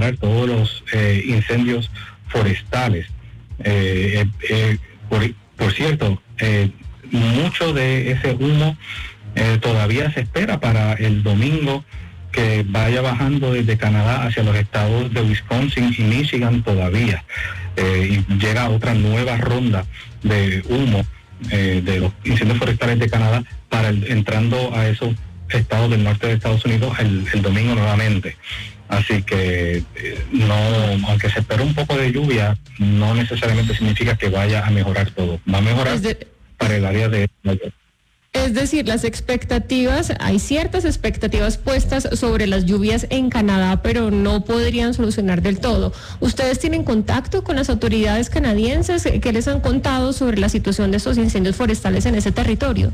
mejorar todos los incendios forestales. Por cierto, mucho de ese humo todavía se espera para el domingo, que vaya bajando desde Canadá hacia los estados de Wisconsin y Michigan todavía. Y llega otra nueva ronda de humo de los incendios forestales de Canadá entrando a esos estados del norte de Estados Unidos el domingo nuevamente. Así que aunque se espera un poco de lluvia, no necesariamente significa que vaya a mejorar todo. Va a mejorar para el área de Nueva York. Es decir, hay ciertas expectativas puestas sobre las lluvias en Canadá, pero no podrían solucionar del todo. ¿Ustedes tienen contacto con las autoridades canadienses? ¿Qué les han contado sobre la situación de estos incendios forestales en ese territorio?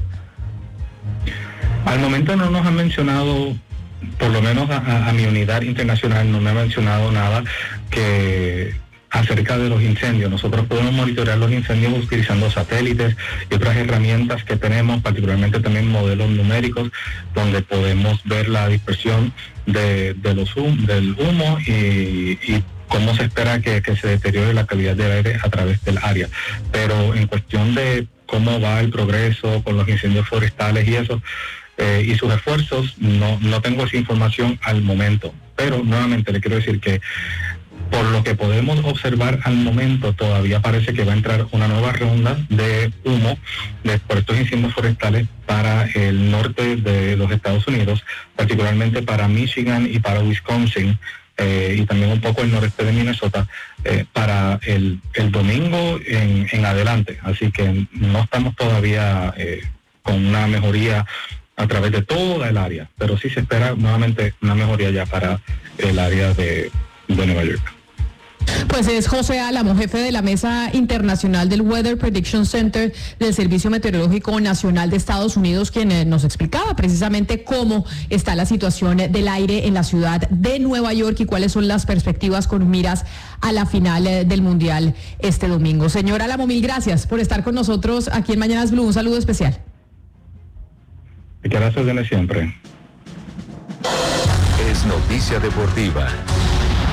Al momento no nos han mencionado, por lo menos a mi unidad internacional, no me ha mencionado nada acerca de los incendios. Nosotros podemos monitorear los incendios utilizando satélites y otras herramientas que tenemos, particularmente también modelos numéricos, donde podemos ver la dispersión del humo y cómo se espera que se deteriore la calidad del aire a través del área. Pero en cuestión de cómo va el progreso con los incendios forestales y eso, y sus esfuerzos, no tengo esa información al momento. Pero nuevamente le quiero decir que por lo que podemos observar al momento, todavía parece que va a entrar una nueva ronda de humo por estos incendios forestales para el norte de los Estados Unidos, particularmente para Michigan y para Wisconsin, y también un poco el noreste de Minnesota, para el domingo en adelante. Así que no estamos todavía con una mejoría a través de toda el área, pero sí se espera nuevamente una mejoría ya para el área de Nueva York. Pues es José Álamo, jefe de la Mesa Internacional del Weather Prediction Center del Servicio Meteorológico Nacional de Estados Unidos, quien nos explicaba precisamente cómo está la situación del aire en la ciudad de Nueva York y cuáles son las perspectivas con miras a la final del Mundial este domingo. Señor Álamo, mil gracias por estar con nosotros aquí en Mañanas Blue. Un saludo especial. Gracias, de siempre. Es noticia deportiva.